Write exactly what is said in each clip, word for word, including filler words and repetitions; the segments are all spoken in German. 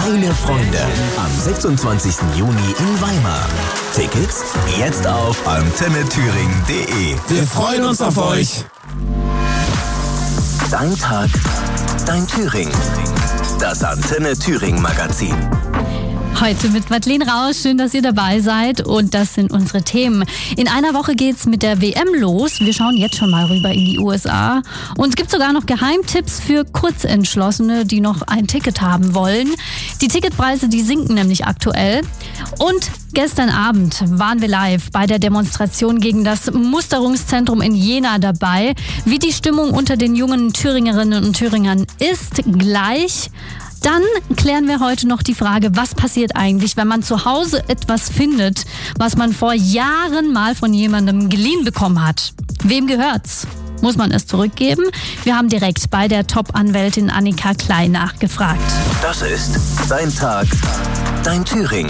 Geile Freunde am sechsundzwanzigsten Juni in Weimar. Tickets jetzt auf antenne thüringen punkt de. Wir freuen uns auf euch. Dein Tag, dein Thüringen. Das Antenne Thüringen Magazin. Heute mit Madeleine Rausch. Schön, dass ihr dabei seid. Und das sind unsere Themen. In einer Woche geht's mit der W M los. Wir schauen jetzt schon mal rüber in die U S A. Und es gibt sogar noch Geheimtipps für Kurzentschlossene, die noch ein Ticket haben wollen. Die Ticketpreise, die sinken nämlich aktuell. Und gestern Abend waren wir live bei der Demonstration gegen das Musterungszentrum in Jena dabei. Wie die Stimmung unter den jungen Thüringerinnen und Thüringern ist, gleich. Dann klären wir heute noch die Frage, was passiert eigentlich, wenn man zu Hause etwas findet, was man vor Jahren mal von jemandem geliehen bekommen hat. Wem gehört's? Muss man es zurückgeben? Wir haben direkt bei der Top-Anwältin Annika Klein nachgefragt. Das ist Dein Tag, dein Thüringen.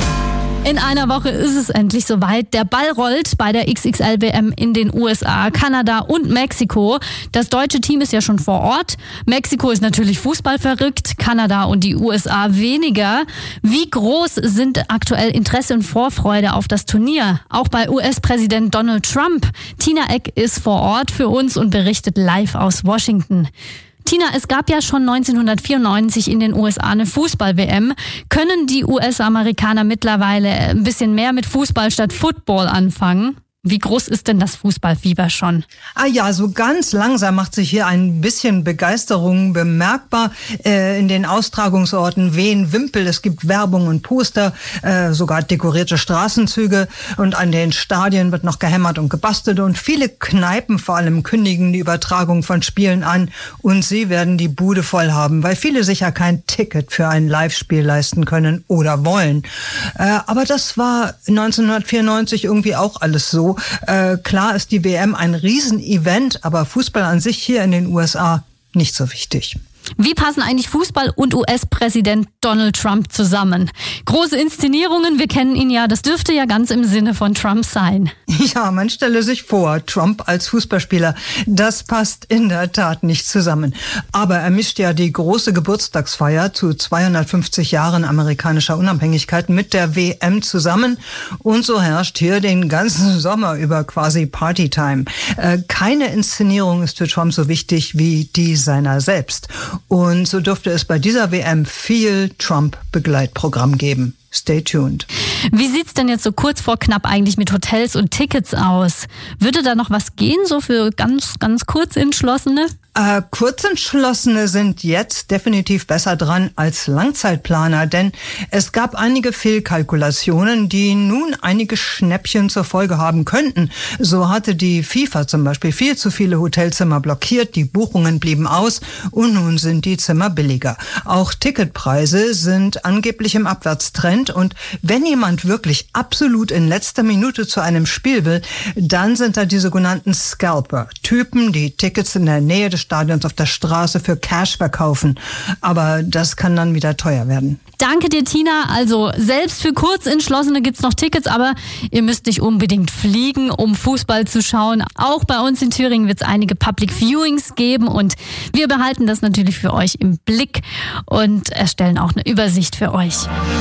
In einer Woche ist es endlich soweit. Der Ball rollt bei der X X L W M in den U S A, Kanada und Mexiko. Das deutsche Team ist ja schon vor Ort. Mexiko ist natürlich Fußball verrückt, Kanada und die U S A weniger. Wie groß sind aktuell Interesse und Vorfreude auf das Turnier? Auch bei U S-Präsident Donald Trump. Tina Eck ist vor Ort für uns und berichtet live aus Washington. Tina, es gab ja schon neunzehnhundertvierundneunzig in den U S A eine Fußball-W M. Können die U S-Amerikaner mittlerweile ein bisschen mehr mit Fußball statt Football anfangen? Wie groß ist denn das Fußballfieber schon? Ah ja, so ganz langsam macht sich hier ein bisschen Begeisterung bemerkbar äh, in den Austragungsorten Wehen-Wimpel. Es gibt Werbung und Poster, äh, sogar dekorierte Straßenzüge und an den Stadien wird noch gehämmert und gebastelt und viele Kneipen vor allem kündigen die Übertragung von Spielen an und sie werden die Bude voll haben, weil viele sich ja kein Ticket für ein Live-Spiel leisten können oder wollen. Äh, aber das war neunzehnhundertvierundneunzig irgendwie auch alles so. Äh, klar ist die W M ein Riesenevent, aber Fußball an sich hier in den U S A nicht so wichtig. Wie passen eigentlich Fußball und U S-Präsident Donald Trump zusammen? Große Inszenierungen, wir kennen ihn ja, das dürfte ja ganz im Sinne von Trump sein. Ja, man stelle sich vor, Trump als Fußballspieler, das passt in der Tat nicht zusammen. Aber er mischt ja die große Geburtstagsfeier zu zweihundertfünfzig Jahren amerikanischer Unabhängigkeit mit der W M zusammen und so herrscht hier den ganzen Sommer über quasi Partytime. Äh, keine Inszenierung ist für Trump so wichtig wie die seiner selbst. Und so dürfte es bei dieser W M viel Trump-Begleitprogramm geben. Stay tuned. Wie sieht's denn jetzt so kurz vor knapp eigentlich mit Hotels und Tickets aus? Würde da noch was gehen, so für ganz, ganz Kurzentschlossene? Äh, Kurzentschlossene sind jetzt definitiv besser dran als Langzeitplaner, denn es gab einige Fehlkalkulationen, die nun einige Schnäppchen zur Folge haben könnten. So hatte die FIFA zum Beispiel viel zu viele Hotelzimmer blockiert, die Buchungen blieben aus und nun sind die Zimmer billiger. Auch Ticketpreise sind angeblich im Abwärtstrend und wenn jemand wirklich absolut in letzter Minute zu einem Spiel will, dann sind da die sogenannten Scalper, Typen, die Tickets in der Nähe des Stadions auf der Straße für Cash verkaufen. Aber das kann dann wieder teuer werden. Danke dir, Tina. Also selbst für Kurzentschlossene gibt's noch Tickets, aber ihr müsst nicht unbedingt fliegen, um Fußball zu schauen. Auch bei uns in Thüringen wird's einige Public Viewings geben und wir behalten das natürlich für euch im Blick und erstellen auch eine Übersicht für euch.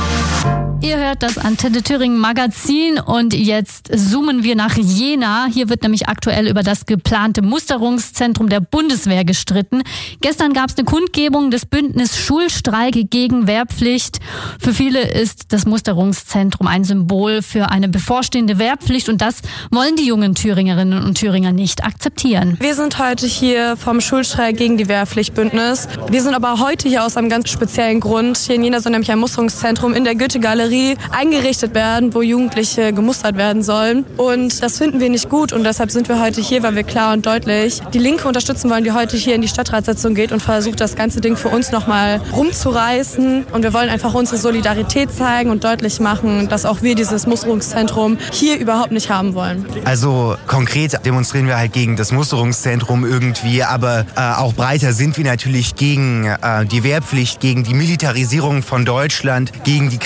Ihr hört das Antenne Thüringen Magazin und jetzt zoomen wir nach Jena. Hier wird nämlich aktuell über das geplante Musterungszentrum der Bundeswehr gestritten. Gestern gab es eine Kundgebung des Bündnis Schulstreik gegen Wehrpflicht. Für viele ist das Musterungszentrum ein Symbol für eine bevorstehende Wehrpflicht und das wollen die jungen Thüringerinnen und Thüringer nicht akzeptieren. Wir sind heute hier vom Schulstreik gegen die Wehrpflichtbündnis. Wir sind aber heute hier aus einem ganz speziellen Grund. Hier in Jena soll nämlich ein Musterungszentrum in der Goethe-Galerie eingerichtet werden, wo Jugendliche gemustert werden sollen. Und das finden wir nicht gut und deshalb sind wir heute hier, weil wir klar und deutlich die Linke unterstützen wollen, die heute hier in die Stadtratssitzung geht und versucht, das ganze Ding für uns nochmal rumzureißen. Und wir wollen einfach unsere Solidarität zeigen und deutlich machen, dass auch wir dieses Musterungszentrum hier überhaupt nicht haben wollen. Also konkret demonstrieren wir halt gegen das Musterungszentrum irgendwie, aber äh, auch breiter sind wir natürlich gegen äh, die Wehrpflicht, gegen die Militarisierung von Deutschland, gegen die Kriegstüchtigkeit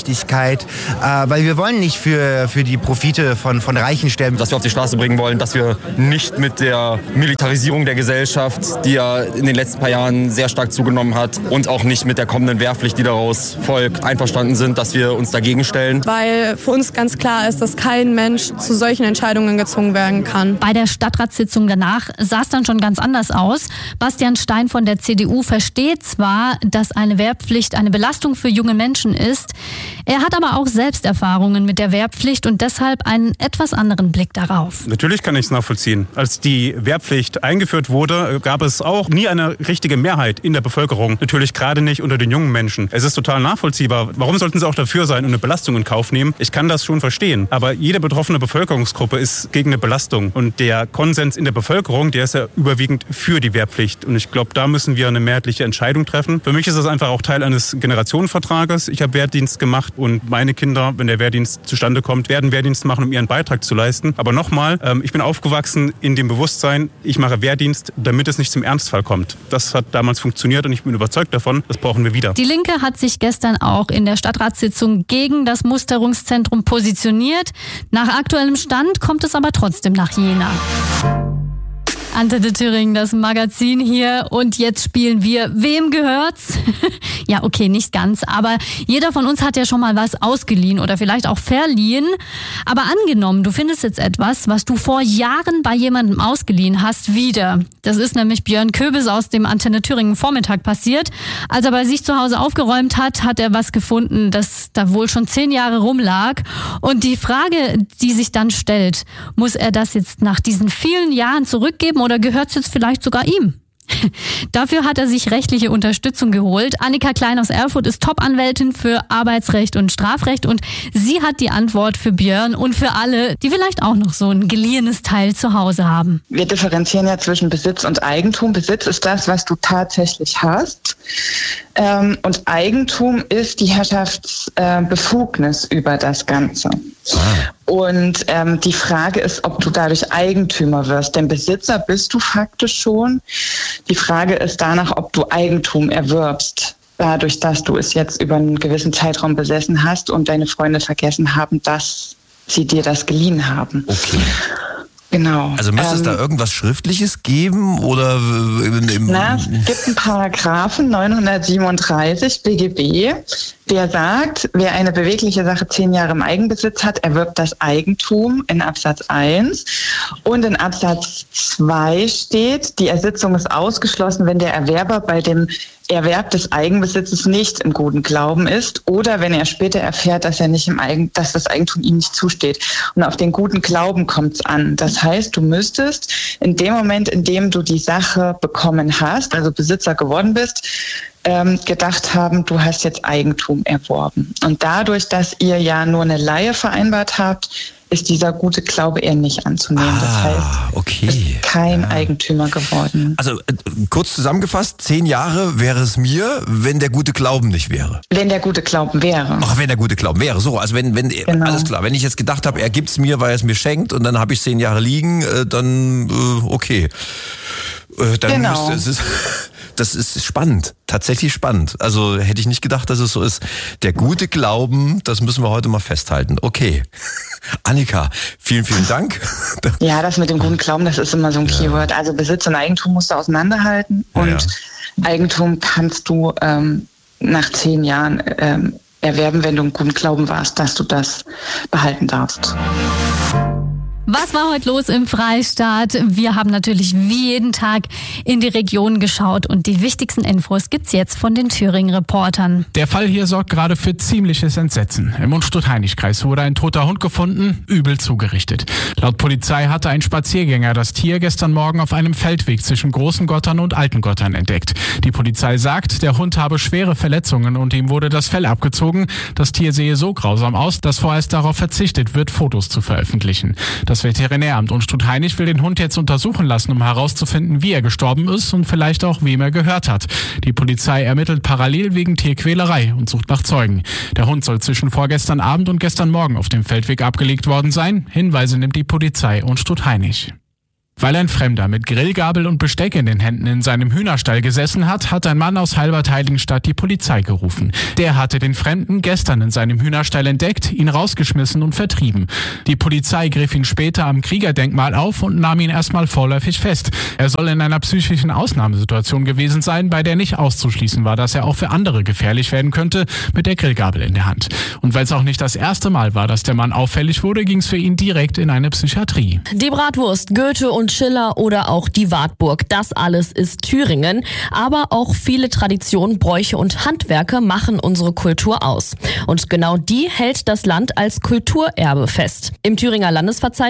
Gerechtigkeit, äh, weil wir wollen nicht für, für die Profite von, von Reichen sterben. Dass wir auf die Straße bringen wollen, dass wir nicht mit der Militarisierung der Gesellschaft, die ja in den letzten paar Jahren sehr stark zugenommen hat, und auch nicht mit der kommenden Wehrpflicht, die daraus folgt, einverstanden sind, dass wir uns dagegen stellen. Weil für uns ganz klar ist, dass kein Mensch zu solchen Entscheidungen gezwungen werden kann. Bei der Stadtratssitzung danach sah es dann schon ganz anders aus. Bastian Stein von der C D U versteht zwar, dass eine Wehrpflicht eine Belastung für junge Menschen ist. Er hat aber auch selbst Erfahrungen mit der Wehrpflicht und deshalb einen etwas anderen Blick darauf. Natürlich kann ich es nachvollziehen. Als die Wehrpflicht eingeführt wurde, gab es auch nie eine richtige Mehrheit in der Bevölkerung. Natürlich gerade nicht unter den jungen Menschen. Es ist total nachvollziehbar. Warum sollten sie auch dafür sein und eine Belastung in Kauf nehmen? Ich kann das schon verstehen. Aber jede betroffene Bevölkerungsgruppe ist gegen eine Belastung. Und der Konsens in der Bevölkerung, der ist ja überwiegend für die Wehrpflicht. Und ich glaube, da müssen wir eine mehrheitliche Entscheidung treffen. Für mich ist das einfach auch Teil eines Generationenvertrages. Ich habe Wehrdienst gemacht und meine Kinder, wenn der Wehrdienst zustande kommt, werden Wehrdienst machen, um ihren Beitrag zu leisten. Aber nochmal, ich bin aufgewachsen in dem Bewusstsein, ich mache Wehrdienst, damit es nicht zum Ernstfall kommt. Das hat damals funktioniert und ich bin überzeugt davon, das brauchen wir wieder. Die Linke hat sich gestern auch in der Stadtratssitzung gegen das Musterungszentrum positioniert. Nach aktuellem Stand kommt es aber trotzdem nach Jena. Antenne Thüringen, das Magazin hier, und jetzt spielen wir Wem gehört's? Ja, okay, nicht ganz, aber jeder von uns hat ja schon mal was ausgeliehen oder vielleicht auch verliehen. Aber angenommen, du findest jetzt etwas, was du vor Jahren bei jemandem ausgeliehen hast, wieder. Das ist nämlich Björn Köbis aus dem Antenne Thüringen Vormittag passiert. Als er bei sich zu Hause aufgeräumt hat, hat er was gefunden, das da wohl schon zehn Jahre rumlag. Und die Frage, die sich dann stellt, muss er das jetzt nach diesen vielen Jahren zurückgeben oder gehört es jetzt vielleicht sogar ihm? Dafür hat er sich rechtliche Unterstützung geholt. Annika Klein aus Erfurt ist Top-Anwältin für Arbeitsrecht und Strafrecht und sie hat die Antwort für Björn und für alle, die vielleicht auch noch so ein geliehenes Teil zu Hause haben. Wir differenzieren ja zwischen Besitz und Eigentum. Besitz ist das, was du tatsächlich hast. Und Eigentum ist die Herrschaftsbefugnis über das Ganze. Und ähm, die Frage ist, ob du dadurch Eigentümer wirst. Denn Besitzer bist du faktisch schon. Die Frage ist danach, ob du Eigentum erwirbst. Dadurch, dass du es jetzt über einen gewissen Zeitraum besessen hast und deine Freunde vergessen haben, dass sie dir das geliehen haben. Okay. Genau. Also müsste ähm, es da irgendwas Schriftliches geben oder? Im na, es gibt einen Paragraphen neunhundertsiebenunddreißig B G B, der sagt, wer eine bewegliche Sache zehn Jahre im Eigenbesitz hat, erwirbt das Eigentum in Absatz eins. Und in Absatz zwei steht, die Ersitzung ist ausgeschlossen, wenn der Erwerber bei dem Erwerb des Eigenbesitzes nicht im guten Glauben ist oder wenn er später erfährt, dass er nicht im Eigen, dass das Eigentum ihm nicht zusteht. Und auf den guten Glauben kommt es an. Das heißt, du müsstest in dem Moment, in dem du die Sache bekommen hast, also Besitzer geworden bist, ähm, gedacht haben, du hast jetzt Eigentum erworben. Und dadurch, dass ihr ja nur eine Leihe vereinbart habt, ist dieser gute Glaube eher nicht anzunehmen. Ah, das heißt, okay. du bist kein ja. Eigentümer geworden. Also äh, kurz zusammengefasst, zehn Jahre wäre es mir, wenn der gute Glauben nicht wäre. Wenn der gute Glauben wäre. Ach, wenn der gute Glauben wäre. So, also wenn, wenn genau. Alles klar. Wenn ich jetzt gedacht habe, er gibt's mir, weil er es mir schenkt und dann habe ich zehn Jahre liegen, äh, dann äh, okay. Äh, dann genau. müsste es ist, das ist spannend, tatsächlich spannend. Also hätte ich nicht gedacht, dass es so ist. Der gute Glauben, das müssen wir heute mal festhalten. Okay. Annika, vielen, vielen Dank. Ja, das mit dem guten Glauben, das ist immer so ein ja. Keyword. Also Besitz und Eigentum musst du auseinanderhalten und ja. Eigentum kannst du ähm, nach zehn Jahren ähm, erwerben, wenn du im guten Glauben warst, dass du das behalten darfst. Was war heute los im Freistaat? Wir haben natürlich wie jeden Tag in die Region geschaut und die wichtigsten Infos gibt's jetzt von den Thüringen-Reportern. Der Fall hier sorgt gerade für ziemliches Entsetzen. Im Unstrut-Heinig-Kreis wurde ein toter Hund gefunden, übel zugerichtet. Laut Polizei hatte ein Spaziergänger das Tier gestern Morgen auf einem Feldweg zwischen Großen Gottern und Alten Gottern entdeckt. Die Polizei sagt, der Hund habe schwere Verletzungen und ihm wurde das Fell abgezogen. Das Tier sehe so grausam aus, dass vorerst darauf verzichtet wird, Fotos zu veröffentlichen. Das Das Veterinäramt Unstrut-Heinig will den Hund jetzt untersuchen lassen, um herauszufinden, wie er gestorben ist und vielleicht auch, wem er gehört hat. Die Polizei ermittelt parallel wegen Tierquälerei und sucht nach Zeugen. Der Hund soll zwischen vorgestern Abend und gestern Morgen auf dem Feldweg abgelegt worden sein. Hinweise nimmt die Polizei Unstrut-Heinig. Weil ein Fremder mit Grillgabel und Besteck in den Händen in seinem Hühnerstall gesessen hat, hat ein Mann aus Halbertheiligenstadt die Polizei gerufen. Der hatte den Fremden gestern in seinem Hühnerstall entdeckt, ihn rausgeschmissen und vertrieben. Die Polizei griff ihn später am Kriegerdenkmal auf und nahm ihn erstmal vorläufig fest. Er soll in einer psychischen Ausnahmesituation gewesen sein, bei der nicht auszuschließen war, dass er auch für andere gefährlich werden könnte, mit der Grillgabel in der Hand. Und weil es auch nicht das erste Mal war, dass der Mann auffällig wurde, ging es für ihn direkt in eine Psychiatrie. Die Bratwurst, Goethe und Schiller oder auch die Wartburg, das alles ist Thüringen. Aber auch viele Traditionen, Bräuche und Handwerke machen unsere Kultur aus. Und genau die hält das Land als Kulturerbe fest. Im Thüringer Landesverzeichnis